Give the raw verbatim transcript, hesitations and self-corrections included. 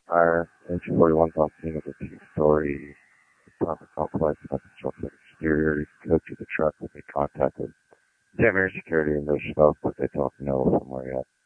Our H forty-one's on scene of a two-story apartment complex that constructed exterior. He could to the truck will be contacted. Sam Air Security and their smoke, but they don't know from where yet.